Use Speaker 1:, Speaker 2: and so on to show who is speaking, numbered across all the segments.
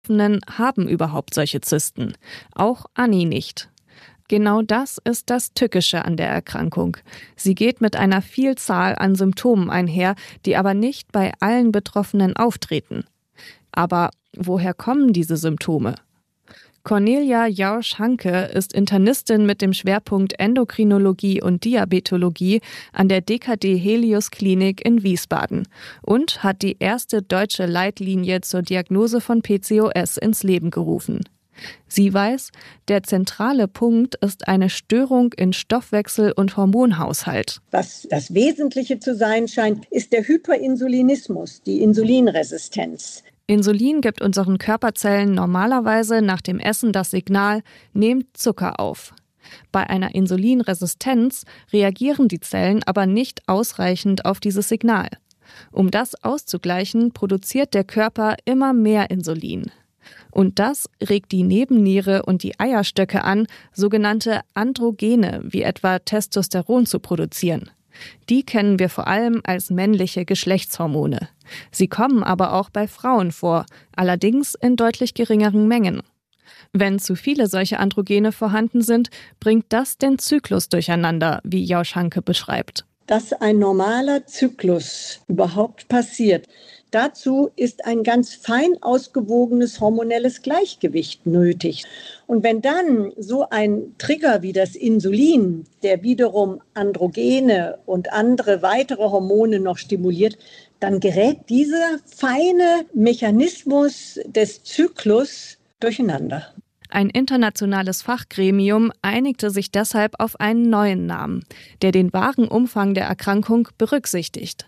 Speaker 1: haben überhaupt solche Zysten. Auch Anni nicht. Genau das ist das Tückische an der Erkrankung. Sie geht mit einer Vielzahl an Symptomen einher, die aber nicht bei allen Betroffenen auftreten. Aber woher kommen diese Symptome? Cornelia Jausch-Hanke ist Internistin mit dem Schwerpunkt Endokrinologie und Diabetologie an der DKD Helios Klinik in Wiesbaden und hat die erste deutsche Leitlinie zur Diagnose von PCOS ins Leben gerufen. Sie weiß, der zentrale Punkt ist eine Störung in Stoffwechsel und Hormonhaushalt.
Speaker 2: Was das Wesentliche zu sein scheint, ist der Hyperinsulinismus, die Insulinresistenz.
Speaker 1: Insulin gibt unseren Körperzellen normalerweise nach dem Essen das Signal, nehmt Zucker auf. Bei einer Insulinresistenz reagieren die Zellen aber nicht ausreichend auf dieses Signal. Um das auszugleichen, produziert der Körper immer mehr Insulin. Und das regt die Nebenniere und die Eierstöcke an, sogenannte Androgene, wie etwa Testosteron, zu produzieren. Die kennen wir vor allem als männliche Geschlechtshormone. Sie kommen aber auch bei Frauen vor, allerdings in deutlich geringeren Mengen. Wenn zu viele solche Androgene vorhanden sind, bringt das den Zyklus durcheinander, wie Jausch-Hanke beschreibt.
Speaker 2: Dass ein normaler Zyklus überhaupt passiert, dazu ist ein ganz fein ausgewogenes hormonelles Gleichgewicht nötig. Und wenn dann so ein Trigger wie das Insulin, der wiederum Androgene und andere weitere Hormone noch stimuliert, dann gerät dieser feine Mechanismus des Zyklus durcheinander.
Speaker 1: Ein internationales Fachgremium einigte sich deshalb auf einen neuen Namen, der den wahren Umfang der Erkrankung berücksichtigt.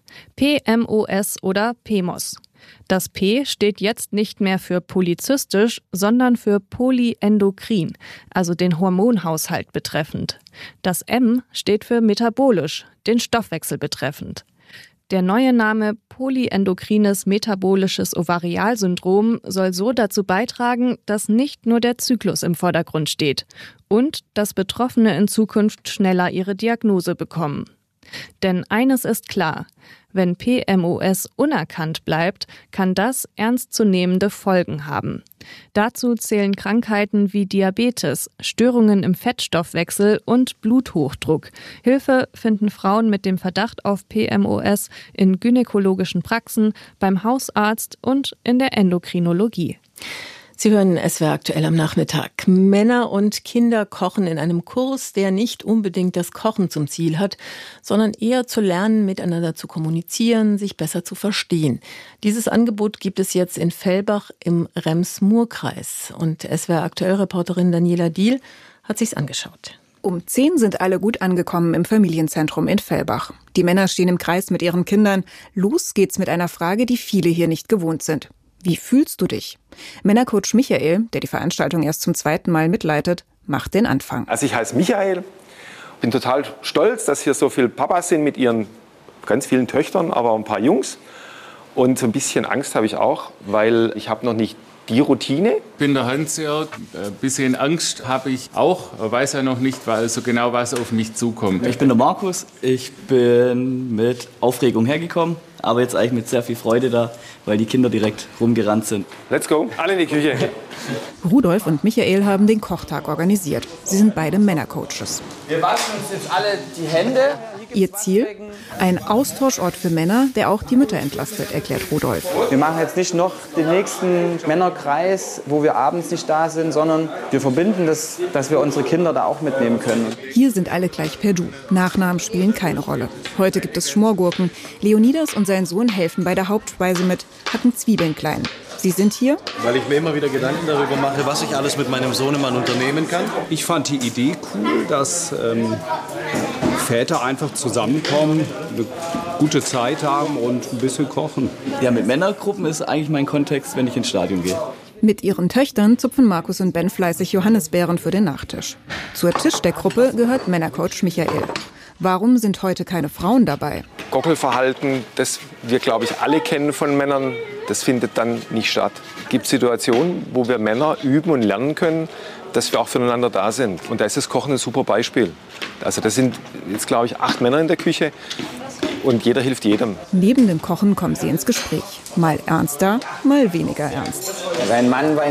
Speaker 1: PMOS oder PMOS. Das P steht jetzt nicht mehr für polyzystisch, sondern für polyendokrin, also den Hormonhaushalt betreffend. Das M steht für metabolisch, den Stoffwechsel betreffend. Der neue Name polyendokrines metabolisches Ovarialsyndrom soll so dazu beitragen, dass nicht nur der Zyklus im Vordergrund steht und dass Betroffene in Zukunft schneller ihre Diagnose bekommen. Denn eines ist klar: Wenn PMOS unerkannt bleibt, kann das ernstzunehmende Folgen haben. Dazu zählen Krankheiten wie Diabetes, Störungen im Fettstoffwechsel und Bluthochdruck. Hilfe finden Frauen mit dem Verdacht auf PMOS in gynäkologischen Praxen, beim Hausarzt und in der Endokrinologie.
Speaker 3: Sie hören SWR aktuell am Nachmittag. Männer und Kinder kochen in einem Kurs, der nicht unbedingt das Kochen zum Ziel hat, sondern eher zu lernen, miteinander zu kommunizieren, sich besser zu verstehen. Dieses Angebot gibt es jetzt in Fellbach im Rems-Murr-Kreis. Und SWR-Aktuell-Reporterin Daniela Diehl hat sich's angeschaut.
Speaker 4: Um 10 sind alle gut angekommen im Familienzentrum in Fellbach. Die Männer stehen im Kreis mit ihren Kindern. Los geht's mit einer Frage, die viele hier nicht gewohnt sind. Wie fühlst du dich? Männercoach Michael, der die Veranstaltung erst zum 2. Mal mitleitet, macht den Anfang.
Speaker 5: Also ich heiße Michael, bin total stolz, dass hier so viele Papas sind mit ihren ganz vielen Töchtern, aber auch ein paar Jungs. Und so ein bisschen Angst habe ich auch, weil ich habe noch nicht die Routine.
Speaker 6: Ich bin der Hans-Jörg. Ein bisschen Angst habe ich auch, weiß ja noch nicht, weil so genau was auf mich zukommt.
Speaker 7: Ich bin der Markus. Ich bin mit Aufregung hergekommen, aber jetzt eigentlich mit sehr viel Freude da, weil die Kinder direkt rumgerannt sind.
Speaker 5: Let's go, alle in die Küche.
Speaker 4: Rudolf und Michael haben den Kochtag organisiert. Sie sind beide Männercoaches.
Speaker 8: Wir waschen uns jetzt alle die Hände.
Speaker 4: Ihr Ziel? Ein Austauschort für Männer, der auch die Mütter entlastet, erklärt Rudolf.
Speaker 8: Wir machen jetzt nicht noch den nächsten Männerkreis, wo wir abends nicht da sind, sondern wir verbinden das, dass wir unsere Kinder da auch mitnehmen können.
Speaker 4: Hier sind alle gleich per Du. Nachnamen spielen keine Rolle. Heute gibt es Schmorgurken. Leonidas und sein Sohn helfen bei der Hauptspeise mit, hacken Zwiebeln klein. Sie sind hier,
Speaker 9: weil ich mir immer wieder Gedanken darüber mache, was ich alles mit meinem Sohnemann unternehmen kann.
Speaker 10: Ich fand die Idee cool, dass Väter einfach zusammenkommen, eine gute Zeit haben und ein bisschen kochen.
Speaker 7: Ja, mit Männergruppen ist eigentlich mein Kontext, wenn ich ins Stadion gehe.
Speaker 4: Mit ihren Töchtern zupfen Markus und Ben fleißig Johannisbeeren für den Nachtisch. Zur Tischdeckgruppe gehört Männercoach Michael. Warum sind heute keine Frauen dabei?
Speaker 5: Gockelverhalten, das wir, glaube ich, alle kennen von Männern, das findet dann nicht statt. Es gibt Situationen, wo wir Männer üben und lernen können, dass wir auch füreinander da sind. Und da ist das Kochen ein super Beispiel. Also das sind jetzt, glaube ich, 8 Männer in der Küche. und jeder hilft jedem.
Speaker 4: Neben dem Kochen kommen sie ins Gespräch. Mal ernster, mal weniger ernst.
Speaker 8: Sein Mann war